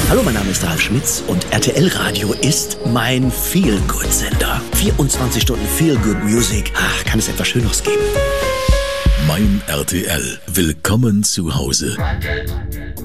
Hallo, mein Name ist Ralf Schmitz und RTL Radio ist mein Feel-Good-Sender. 24 Stunden Feel-Good-Music. Ach, kann es etwas Schöneres geben? Mein RTL. Willkommen zu Hause.